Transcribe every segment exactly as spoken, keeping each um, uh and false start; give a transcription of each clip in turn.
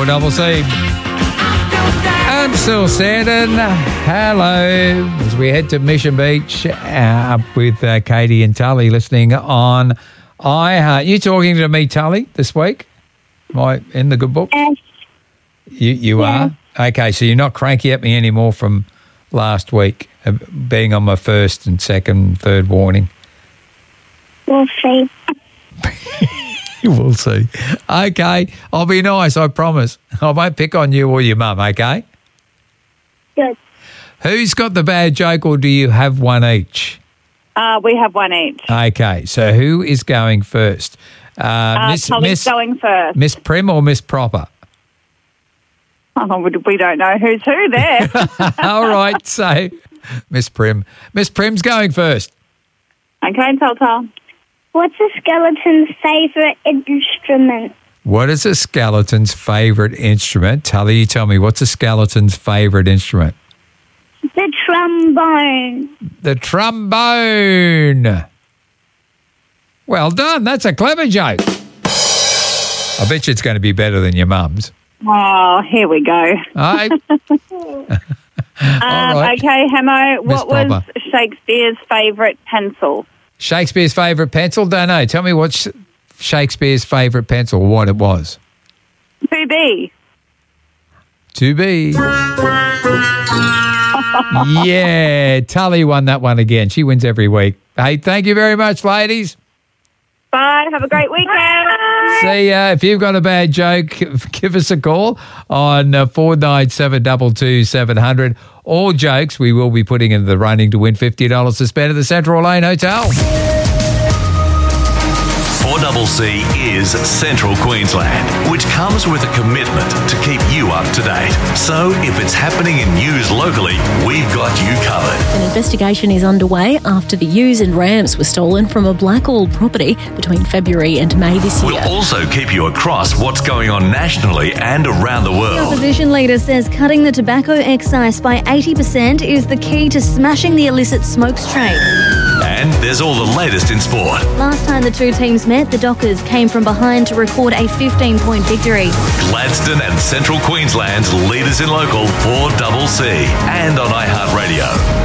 double C. Ansel Sandon, hello. As we head to Mission Beach uh, with uh, Katie and Tully listening on iHeart. You talking to me, Tully, this week? Am I in the good book? Yes. You, you Yes. are? Okay, so you're not cranky at me anymore from last week, uh, being on my first and second, third warning. We'll see. We'll see. Okay, I'll be nice, I promise. I won't pick on you or your mum, okay? Good. Who's got the bad joke, or do you have one each? Uh, we have one each. Okay, so who is going first? Uh, Uh, Miss, Tully's Miss, going first. Miss Prim or Miss Proper? Oh, we don't know who's who there. All right, so Miss Prim. Miss Prim's going first. Okay, Tal Tal. What's a skeleton's favourite instrument? What is a skeleton's favourite instrument? Tully, you tell me, what's a skeleton's favourite instrument? The trombone. The trombone. Well done. That's a clever joke. I bet you it's going to be better than your mum's. Oh, here we go. All right. Um, right. Okay, Hamo, Miss what was Proper. Shakespeare's favourite pencil? Shakespeare's favourite pencil? Don't know. Tell me what's Shakespeare's favourite pencil, what it was. two B. To be. Yeah, Tully won that one again. She wins every week. Hey, thank you very much, ladies. Bye. Have a great weekend. See ya. If you've got a bad joke, give us a call on uh, four nine seven two two seven zero zero. All jokes we will be putting into the running to win fifty dollars to spend at the Central Lane Hotel. four C C is Central Queensland, which comes with a commitment to keep you up to date. So if it's happening in news locally, we've got you covered. An investigation is underway after the ewes and rams were stolen from a Blackall property between February and May this year. We'll also keep you across what's going on nationally and around the The world. opposition leader says cutting the tobacco excise by eighty percent is the key to smashing the illicit smokes trade. And there's all the latest in sport. Last time the two teams met, the Dockers came from behind to record a fifteen-point victory. Gladstone and Central Queensland's leaders in local four C C and on iHeartRadio.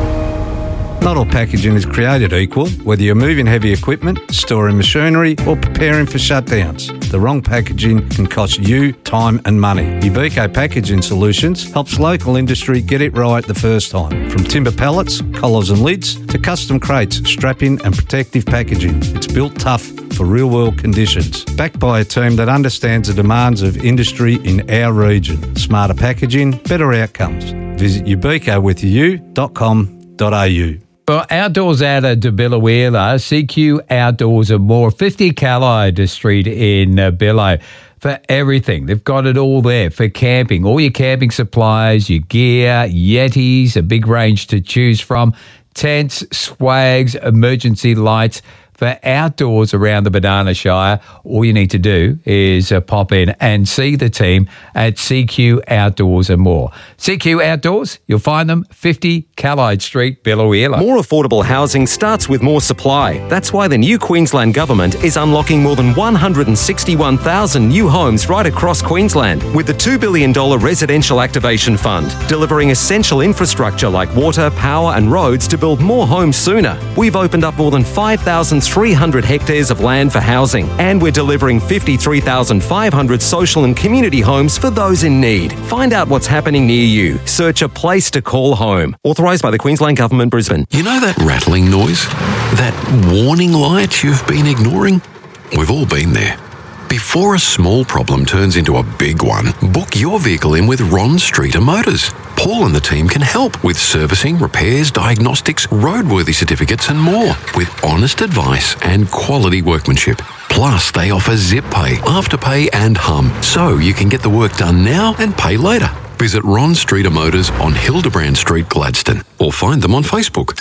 Not all packaging is created equal, whether you're moving heavy equipment, storing machinery, or preparing for shutdowns. The wrong packaging can cost you time and money. Ubico Packaging Solutions helps local industry get it right the first time. From timber pallets, collars and lids, to custom crates, strapping and protective packaging. It's built tough for real-world conditions. Backed by a team that understands the demands of industry in our region. Smarter packaging, better outcomes. Visit ubico with u dot com dot a u. For Outdoors out at Billowheeler, C Q Outdoors and more, fifty Callide Street in uh, Billow. For everything. They've got it all there for camping. All your camping supplies, your gear, Yetis, a big range to choose from, tents, swags, emergency lights. For outdoors around the Banana Shire, all you need to do is uh, pop in and see the team at C Q Outdoors and more. C Q Outdoors, you'll find them fifty Callide Street, Billowheeler. More affordable housing starts with more supply. That's why the new Queensland Government is unlocking more than one hundred sixty-one thousand new homes right across Queensland with the two billion dollars Residential Activation Fund, delivering essential infrastructure like water, power and roads to build more homes sooner. We've opened up more than five thousand three hundred hectares of land for housing, and we're delivering fifty-three thousand five hundred social and community homes for those in need. Find out what's happening near you. Search a place to call home. Authorised by the Queensland Government, Brisbane. You know that rattling noise? That warning light you've been ignoring? We've all been there. Before a small problem turns into a big one, book your vehicle in with Ron Streeter Motors. Paul and the team can help with servicing, repairs, diagnostics, roadworthy certificates and more, with honest advice and quality workmanship. Plus, they offer Zip Pay, Afterpay and Hum, so you can get the work done now and pay later. Visit Ron Streeter Motors on Hildebrand Street, Gladstone, or find them on Facebook.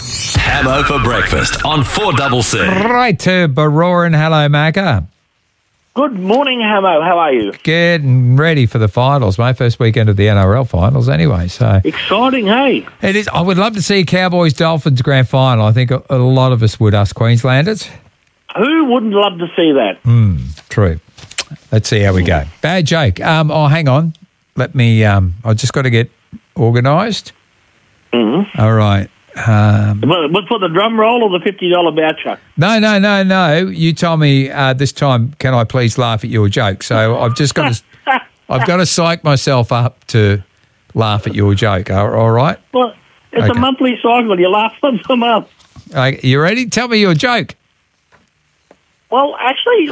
Hamo for breakfast on four C C. Right to Baroran. Hello, Macca. Good morning, Hamo. How are you? Getting ready for the finals, mate. First weekend of the N R L finals anyway. So Exciting, hey? it is. I would love to see Cowboys-Dolphins grand final. I think a, a lot of us would, us Queenslanders. Who wouldn't love to see that? Mm, true. Let's see how we go. Bad joke. Um, oh, hang on. Let me, um, I've just got to get organised. Mm-hmm. All right. Um, But, but for the drum roll or the fifty dollars voucher? no, no, no, no. You told me uh, this time, can I please laugh at your joke? So I've just got to, I've got to psych myself up to laugh at your joke. All, all right? Well, it's Okay. a monthly cycle. You laugh once a month. Uh, you ready? Tell me your joke. Well, actually,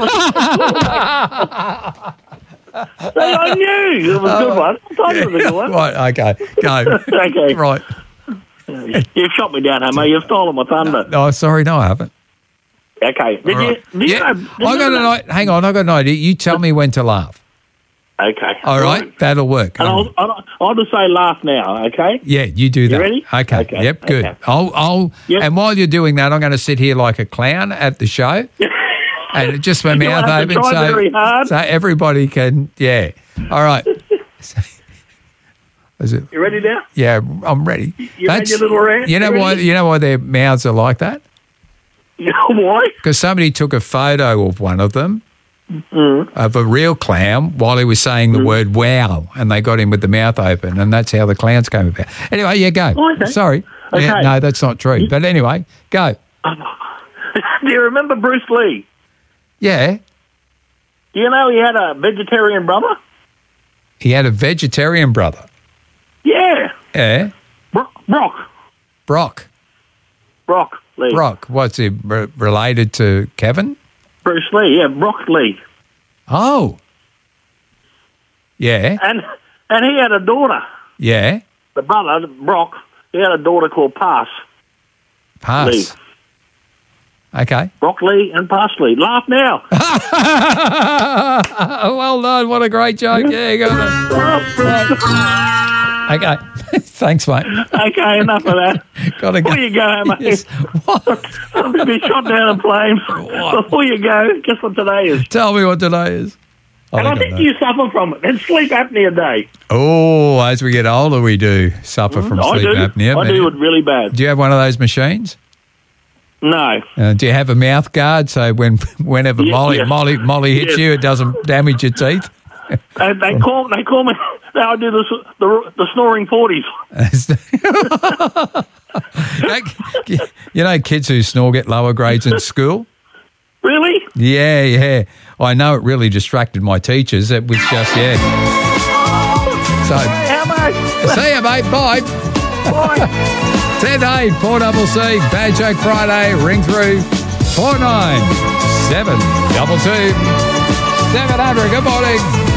I knew it was a good one. I thought it was a good one. Right, okay. Go. Okay. Right. You've shot me down, Hammer. You've stolen my thunder. Oh, sorry, no, I haven't. Okay. Did All you? right. Did you Yeah, know, I did got you an know- idea. Hang on, I got an idea. You tell me when to laugh. Okay. All right, that'll work. And I'll, I'll, I'll just say laugh now, okay? Yeah, you do that. ready? Okay. Okay, Yep. Good. okay. I'll. I'll. Yep. And while you're doing that, I'm going to sit here like a clown at the show, and just my You mouth won't have to open, try so very hard. so everybody can. Yeah. All right. Is it? You ready now? Yeah, I'm ready. You made your little rant? You know You why? ready? You know why their mouths are like that? You know why? Because somebody took a photo of one of them, Mm. of a real clown, while he was saying the word wow, and they got him with the mouth open, and that's how the clowns came about. Anyway, yeah, go. Oh, okay. Sorry. Yeah, Okay. no, that's not true. But anyway, go. Do you remember Bruce Lee? Yeah, Do you know he had a vegetarian brother? he had a vegetarian brother. Yeah. Yeah, Bro- Brock. Brock. Brock Lee. Brock. What's he re- related to Kevin? Bruce Lee, yeah, Brock Lee. Oh. Yeah, And and he had a daughter. yeah. The brother, Brock, he had a daughter called Pass. Pass. Lee. Okay. Brock Lee and Pass Lee. Laugh now. Well done. What a great joke. Yeah, you got it. Okay. Thanks, mate. Okay, enough of that. Gotta go. Before you go, mate. Yes. What? I'm going to be shot down in flames. Before you go, guess what today is? Tell me what today is. And I think I think know. you suffer from it. It's sleep apnea day. Oh, as we get older, we do suffer from I sleep do. apnea. I but- do it really bad. Do you have one of those machines? No. Uh, do you have a mouth guard so when whenever Yes, Molly yes. Molly Molly hits Yes. you, it doesn't damage your teeth? They, they call they call me. Now I do the the, the snoring forties. You know, kids who snore get lower grades in school. Really? Yeah, yeah. I know it really distracted my teachers. It was just yeah. So Hey, how much? see you, mate. Bye. Bye. ten eight four double C Bad Joke Friday. Ring through four nine seven double two seven hundred. Good morning.